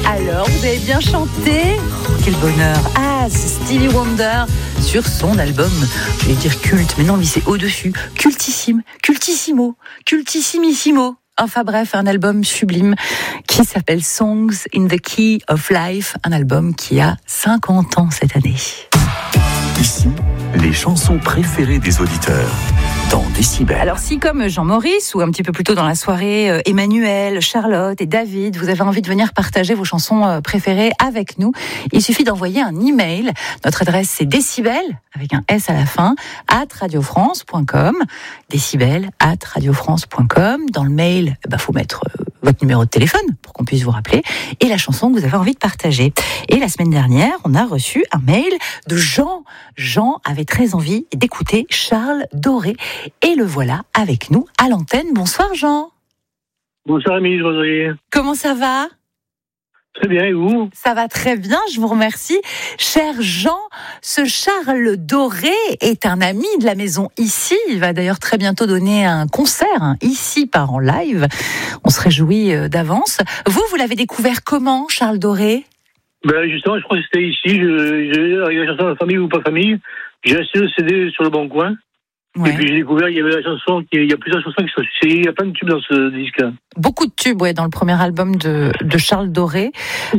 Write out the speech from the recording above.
Alors, vous avez bien chanté. Oh, quel bonheur. Ah, c'est Stevie Wonder sur son album, je vais dire culte, mais non, lui c'est au-dessus. Cultissime, cultissimo, cultissimissimo. Enfin bref, un album sublime qui s'appelle Songs in the Key of Life, un album qui a 50 ans cette année. Ici, les chansons préférées des auditeurs dans Décibel. Alors si comme Jean-Maurice ou un petit peu plus tôt dans la soirée, Emmanuel, Charlotte et David, vous avez envie de venir partager vos chansons préférées avec nous, il suffit d'envoyer un email. Notre adresse c'est décibel avec un S à la fin @radiofrance.com, décibel @radiofrance.com. Dans le mail, faut mettre votre numéro de téléphone pour qu'on puisse vous rappeler et la chanson que vous avez envie de partager. Et la semaine dernière, on a reçu un mail de Jean. Jean avait très envie d'écouter Charles Doré et le voilà avec nous à l'antenne. Bonsoir Jean. Bonsoir Émilie Rodrigue. Comment ça va ? Très bien, et vous ? Ça va très bien, je vous remercie. Cher Jean, ce Charles Doré est un ami de la maison ici. Il va d'ailleurs très bientôt donner un concert ici par en live. On se réjouit d'avance. Vous l'avez découvert comment, Charles Doré ? Justement, je crois que c'était ici. Il y a la chanson Famille ou pas famille. J'ai acheté le CD sur le bon coin. Ouais. Et puis j'ai découvert qu'il y avait la chanson, il y a plusieurs chansons qui sont succès. Il y a plein de tubes dans ce disque. Beaucoup de tubes, dans le premier album de Charles Doré.